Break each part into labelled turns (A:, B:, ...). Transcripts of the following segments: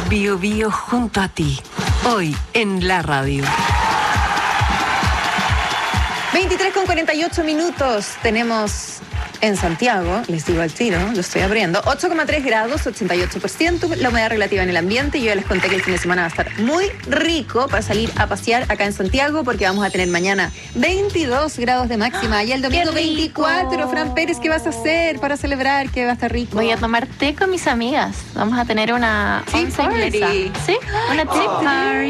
A: Bio Bio junto a ti. Hoy en la radio.
B: 23:48 tenemos en Santiago, les digo al tiro, lo estoy abriendo, 8,3 grados, 88%, la humedad relativa en el ambiente. Yo ya les conté que el fin de semana va a estar muy rico para salir a pasear acá en Santiago, porque vamos a tener mañana 22 grados de máxima y el domingo 24. Fran Pérez, ¿qué vas a hacer para celebrar que va a estar rico?
C: Voy a tomar té con mis amigas. Vamos a tener una
B: tea party.
C: Sí, una tea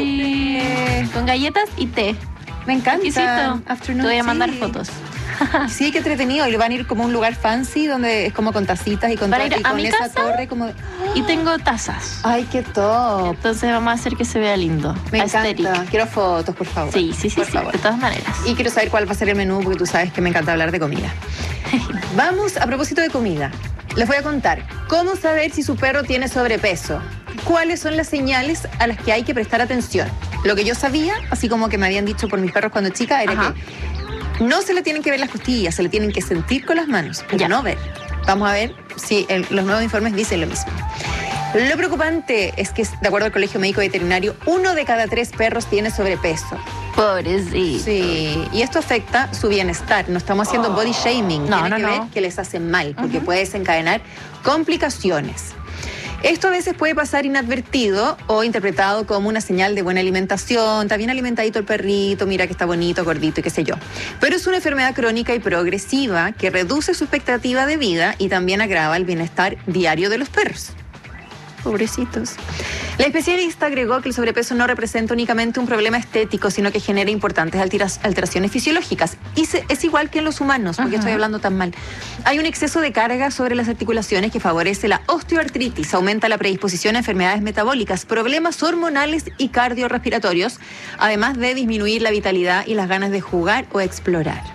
C: party con galletas y té.
B: Me encanta.
C: Te voy a mandar fotos.
B: Sí, qué entretenido. Y van a ir como a un lugar fancy donde es como con tacitas y con,
C: van a ir a mi
B: esa
C: casa
B: torre como...
C: Y tengo tazas.
B: Ay, qué top.
C: Entonces vamos a hacer que se vea lindo.
B: Me encanta.
C: Estético.
B: Quiero fotos, por favor.
C: Sí,
B: por favor.
C: de todas maneras.
B: Y quiero saber cuál va a ser el menú, porque tú sabes que me encanta hablar de comida. Vamos, a propósito de comida, les voy a contar cómo saber si su perro tiene sobrepeso. ¿Cuáles son las señales a las que hay que prestar atención? Lo que yo sabía, así como que me habían dicho por mis perros cuando chica, era que no se le tienen que ver las costillas, se le tienen que sentir con las manos, pero no ver. Vamos a ver si los nuevos informes dicen lo mismo. Lo preocupante es que, de acuerdo al Colegio Médico Veterinario, 1 de cada 3 perros tiene sobrepeso.
C: Pobrecito.
B: Sí, y esto afecta su bienestar. No estamos haciendo body shaming. Tiene que ver que les hace mal, porque puede desencadenar complicaciones. Esto a veces puede pasar inadvertido o interpretado como una señal de buena alimentación. Está bien alimentadito el perrito, mira que está bonito, gordito y qué sé yo. Pero es una enfermedad crónica y progresiva que reduce su expectativa de vida y también agrava el bienestar diario de los perros. Pobrecitos. La especialista agregó que el sobrepeso no representa únicamente un problema estético, sino que genera importantes alteraciones fisiológicas. Y es igual que en los humanos, porque estoy hablando tan mal. Hay un exceso de carga sobre las articulaciones que favorece la osteoartritis, aumenta la predisposición a enfermedades metabólicas, problemas hormonales y cardiorrespiratorios, además de disminuir la vitalidad y las ganas de jugar o explorar.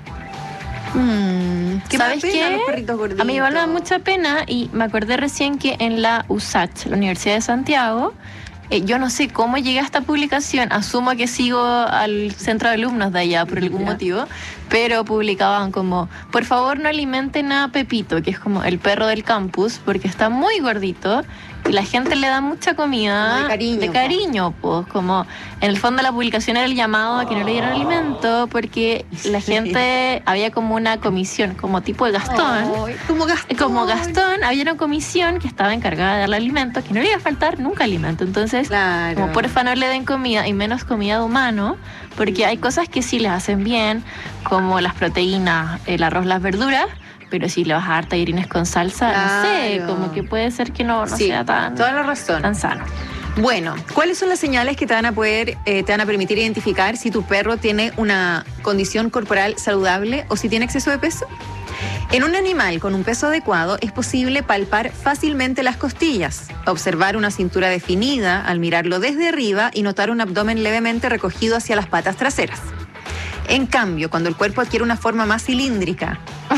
C: ¿Sabes qué?
B: Los perritos gorditos.
C: A mí me da mucha pena y me acordé recién que en la USACH, la Universidad de Santiago, yo no sé cómo llegué a esta publicación, asumo que sigo al centro de alumnos de allá por algún motivo, pero publicaban como, por favor no alimenten a Pepito, que es como el perro del campus, porque está muy gordito y la gente le da mucha comida
B: de cariño,
C: pues como en el fondo la publicación era el llamado a que no le dieran alimento, porque la gente, había como una comisión, como tipo de Gastón, como Gastón, había una comisión que estaba encargada de darle alimento, que no le iba a faltar nunca alimento, entonces como porfa no le den comida y menos comida de humano, porque hay cosas que sí les hacen bien, como las proteínas, el arroz, las verduras, pero si le vas a dar tallarines con salsa, no sé, como que puede ser que no sea
B: toda la razón.
C: tan sano.
B: Bueno, ¿cuáles son las señales que te van a permitir identificar si tu perro tiene una condición corporal saludable o si tiene exceso de peso? En un animal con un peso adecuado es posible palpar fácilmente las costillas, observar una cintura definida al mirarlo desde arriba y notar un abdomen levemente recogido hacia las patas traseras. En cambio, cuando el cuerpo adquiere una forma más cilíndrica,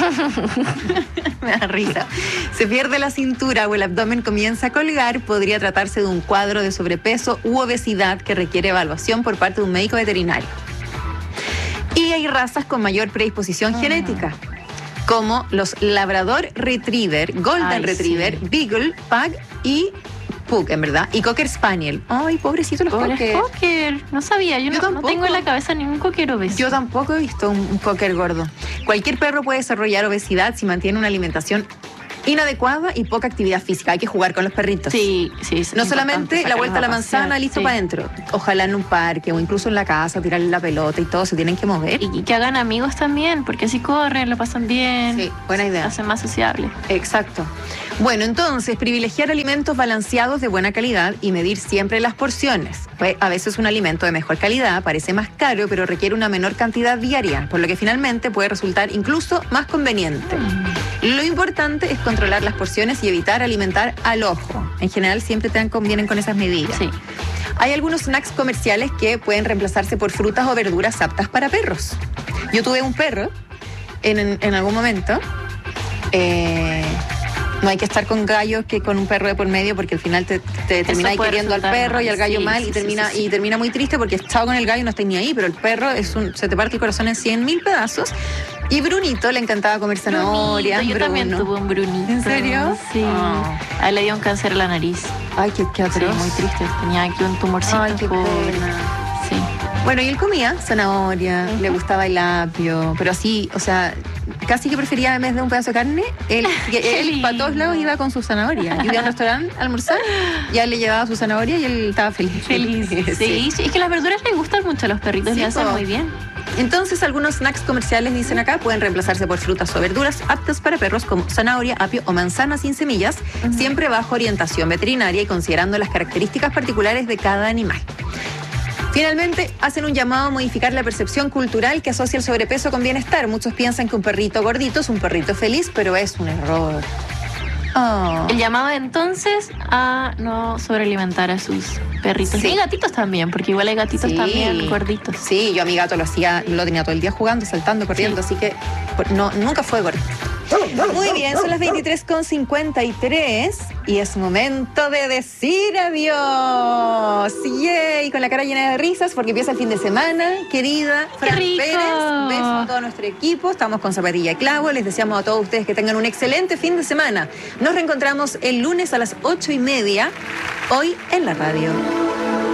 B: me da risa, se pierde la cintura o el abdomen comienza a colgar, podría tratarse de un cuadro de sobrepeso u obesidad que requiere evaluación por parte de un médico veterinario. Y hay razas con mayor predisposición genética, como los Labrador Retriever, Golden Retriever, Beagle, Pug y Pug, en verdad, y Cocker Spaniel. Ay, pobrecito los
C: Cocker. No sabía, yo no tengo en la cabeza ningún cocker obeso.
B: Yo tampoco he visto un cocker gordo. Cualquier perro puede desarrollar obesidad si mantiene una alimentación inadecuada y poca actividad física. Hay que jugar con los perritos.
C: Sí.
B: No solamente la vuelta a la manzana, listo para adentro. Ojalá en un parque o incluso en la casa, tirarle la pelota y todo, se tienen que mover.
C: Y que hagan amigos también, porque así corren, lo pasan bien.
B: Sí, buena idea.
C: Se hacen más sociables.
B: Exacto. Bueno, entonces, privilegiar alimentos balanceados de buena calidad y medir siempre las porciones. Pues, a veces un alimento de mejor calidad parece más caro, pero requiere una menor cantidad diaria, por lo que finalmente puede resultar incluso más conveniente. Lo importante es controlar las porciones y evitar alimentar al ojo. En general siempre te convienen con esas medidas.
C: Sí.
B: Hay algunos snacks comerciales que pueden reemplazarse por frutas o verduras aptas para perros. Yo tuve un perro en algún momento. No hay que estar con gallos que con un perro de por medio, porque al final te termináis queriendo al perro y al gallo mal y termina muy triste porque estaba con el gallo y no estáis ni ahí, pero el perro se te parte el corazón en 100.000 pedazos. Y Brunito le encantaba comer zanahoria.
C: Yo también tuve un Brunito.
B: ¿En serio?
C: Sí. A él le dio un cáncer en la nariz.
B: Ay, qué atroz.
C: Sí, muy triste. Tenía aquí un tumorcito.
B: Ay, qué pena.
C: Sí.
B: Bueno, y él comía zanahoria, le gustaba el apio, pero así, o sea, casi que prefería en vez de un pedazo de carne, él para todos lados iba con su zanahoria. Yo iba a un restaurante a almorzar, ya le llevaba su zanahoria y él estaba feliz.
C: Sí, es que las verduras les gustan mucho a los perritos, le hacen muy bien.
B: Entonces, algunos snacks comerciales, dicen acá, pueden reemplazarse por frutas o verduras aptas para perros como zanahoria, apio o manzana sin semillas, siempre bajo orientación veterinaria y considerando las características particulares de cada animal. Finalmente, hacen un llamado a modificar la percepción cultural que asocia el sobrepeso con bienestar. Muchos piensan que un perrito gordito es un perrito feliz, pero es un error. Oh.
C: El llamado entonces a no sobrealimentar a sus perritos.
B: Sí.
C: Y gatitos también, porque igual hay gatitos también gorditos.
B: Sí, yo a mi gato lo tenía todo el día jugando, saltando, corriendo, así que nunca fue gordito. Muy bien, son las 23:53 y es momento de decir adiós. Yay, con la cara llena de risas porque empieza el fin de semana, querida Fran Pérez. Besos a todo nuestro equipo. Estamos con Zapatilla y Clavo. Les deseamos a todos ustedes que tengan un excelente fin de semana. Nos reencontramos el lunes a las 8:30, hoy en la radio.